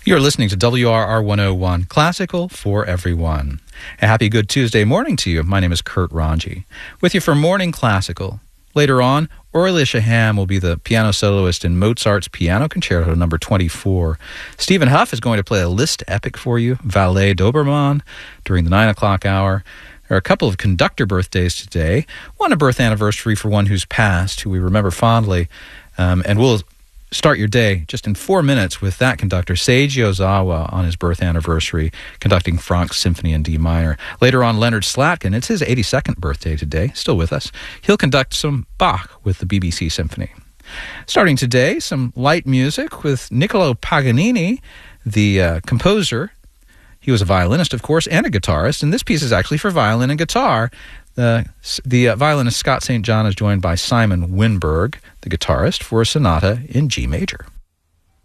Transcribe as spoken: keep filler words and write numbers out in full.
You're listening to W R R one oh one, Classical for Everyone. A happy good Tuesday morning to you. My name is Kurt Ranji. With you for Morning Classical. Later on, Aurelia Shaham will be the piano soloist in Mozart's Piano Concerto number twenty-four. Stephen Huff is going to play a Liszt epic for you, Valet Dobermann, during the nine o'clock hour. There are a couple of conductor birthdays today. One a birth anniversary for one who's passed, who we remember fondly. Um, and we'll start your day just in four minutes with that conductor, Seiji Ozawa, on his birth anniversary, conducting Franck's Symphony in D minor. Later on, Leonard Slatkin, it's his eighty-second birthday today, still with us. He'll conduct some Bach with the B B C Symphony. Starting today, some light music with Niccolo Paganini, the uh, composer. He was a violinist, of course, and a guitarist, and this piece is actually for violin and guitar. The, the uh, violinist Scott Saint John is joined by Simon Winberg, the guitarist, for a sonata in G major.